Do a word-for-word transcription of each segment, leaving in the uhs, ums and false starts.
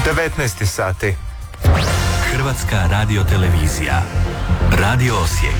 devetnaest sati. Hrvatska radiotelevizija. Radio Osijek.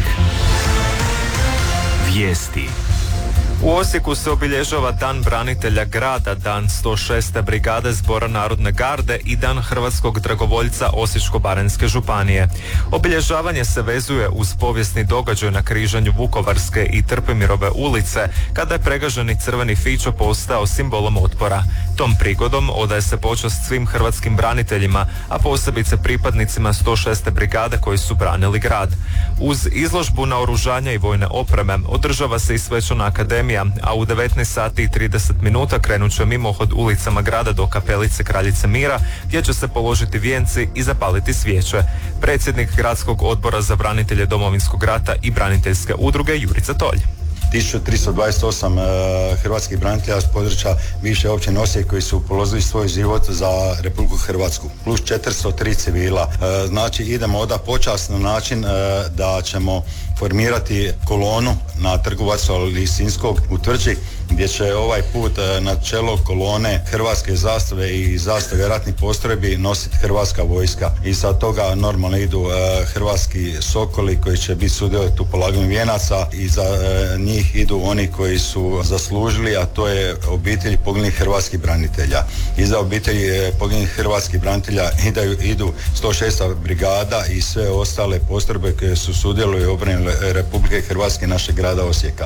Vijesti. U Osijeku se obilježava Dan branitelja grada, Dan sto šeste brigade Zbora narodne garde i Dan hrvatskog dragovoljca Osječko-baranjske županije. Obilježavanje se vezuje uz povijesni događaj na križanju Vukovarske i Trpemirove ulice, kada je pregaženi crveni fićo postao simbolom otpora. Tom prigodom odaje se počast svim hrvatskim braniteljima, a posebice pripadnicima sto šeste brigade koji su branili grad. Uz izložbu naoružanja i vojne opreme održava se i svečana akademija, a u devetnaest sati i trideset minuta krenut će mimohod ulicama grada do kapelice Kraljice Mira, gdje će se položiti vijenci i zapaliti svijeće. Predsjednik Gradskog odbora za branitelje Domovinskog rata i braniteljske udruge Jurica Tolj. tisuću tristo dvadeset osam uh, hrvatskih branitelja s područja bivše općine Osijek koji su položili svoj život za Republiku Hrvatsku, plus četiristo tri civila. Uh, znači idemo oda počast na način uh, da ćemo formirati kolonu na Trgu Vacislava Lisinskog u Tvrđi, gdje će ovaj put na čelo kolone hrvatske zastave i zastave ratnih postrojbi nositi hrvatska vojska. I sa toga normalno idu uh, hrvatski sokoli koji će biti sudjelovati u polaganju vijenaca i za uh, njih idu oni koji su zaslužili, a to je obitelji poginulih hrvatskih branitelja. Iza obitelji uh, poginulih hrvatskih branitelja idu, idu sto šesta brigada i sve ostale postrojbe koje su sudjelovali u obrani Republike Hrvatske, našeg grada Osijeka.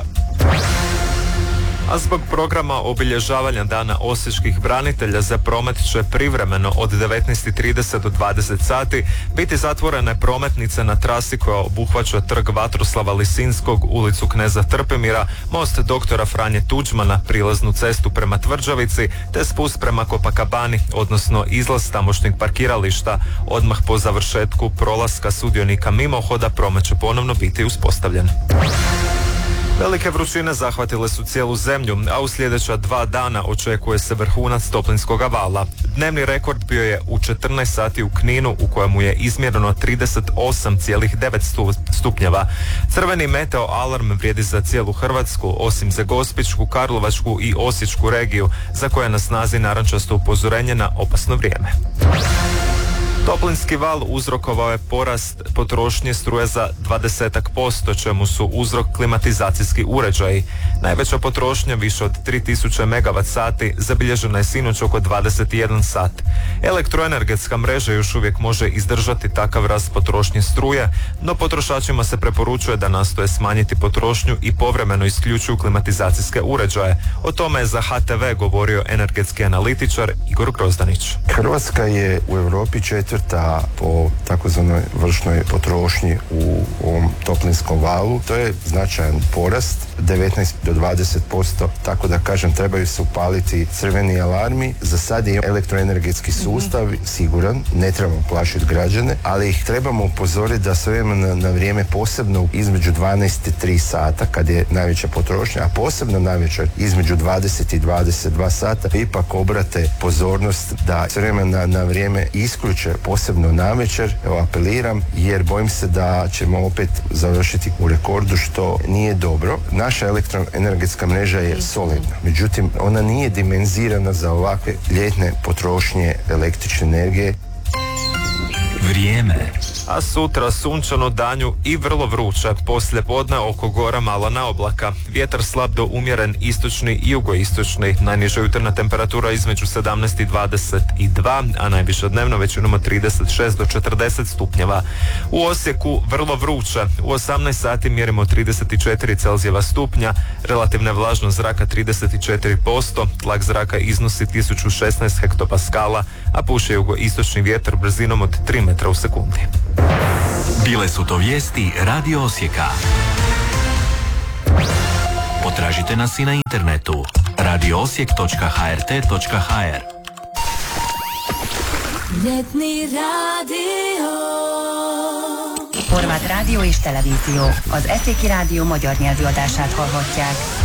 A zbog programa obilježavanja Dana osječkih branitelja za promet će privremeno od devetnaest i trideset do dvadeset sati biti zatvorene prometnice na trasi koja obuhvaća Trg Vatroslava Lisinskog, ulicu Kneza Trpimira, most doktora Franje Tuđmana, prilaznu cestu prema Tvrđavici te spust prema Kopakabani, odnosno izlaz tamošnjeg parkirališta. Odmah po završetku prolaska sudionika mimohoda promet će ponovno biti uspostavljen. Velike vrućine zahvatile su cijelu zemlju, a u sljedeća dva dana očekuje se vrhunac toplinskog vala. Dnevni rekord bio je u četrnaest sati u Kninu, u kojemu je izmjereno trideset osam zarez devet stupnjeva. Crveni meteo alarm vrijedi za cijelu Hrvatsku, osim za Gospićku, Karlovačku i Osječku regiju, za koje je na snazi narančasto upozorenje na opasno vrijeme. Toplinski val uzrokovao je porast potrošnje struje za dvadeset posto, čemu su uzrok klimatizacijski uređaji. Najveća potrošnja, više od tri tisuće megavat sati, zabilježena je sinoć oko dvadeset jedan sat. Elektroenergetska mreža još uvijek može izdržati takav rast potrošnje struje, no potrošačima se preporučuje da nastoje smanjiti potrošnju i povremeno isključuju klimatizacijske uređaje. O tome je za H T V govorio energetski analitičar Igor Grozdanić. Hrvatska je u Europi četvrta po takozvanoj vršnoj potrošnji u ovom toplinskom valu. To je značajan porast, devetnaest do dvadeset posto, tako da kažem trebaju se upaliti crveni alarmi. Za sad je elektroenergetski sustav siguran, ne trebamo plašiti građane, ali ih trebamo upozoriti da sve na, na vrijeme, posebno između dvanaest i tri sata kad je najveća potrošnja, a posebno najveća između dvadeset i dvadeset dva sata, ipak obrate pozornost da sve na, na vrijeme isključe, posebno navečer. Evo, apeliram, jer bojim se da ćemo opet završiti u rekordu, što nije dobro. Naša elektroenergetska mreža je solidna, međutim ona nije dimenzirana za ovakve ljetne potrošnje električne energije. Vrijeme. A sutra sunčano, danju i vrlo vruće. Poslije podne oko gora malana oblaka. Vjetar slab do umjeren istočni i jugoistočni. Najniža jutarnja temperatura između sedamnaest i dvadeset dva, a najviša dnevno većinom od trideset šest do četrdeset stupnjeva. U Osijeku vrlo vruće. U osamnaest sati mjerimo trideset četiri Celzijeva stupnja, relativna vlažnost zraka trideset četiri posto, tlak zraka iznosi tisuću šesnaest hektopaskala, a puše jugoistočni vjetar brzinom od tri metra u sekundi. Bile su to vijesti Radio Osijeka. Potražite nas i na internetu radio osijek točka h r t točka h r. Ljetni rádió. Horváth rádió és televízió. Az Eszéki Rádió magyar nyelvű adását hallhatják.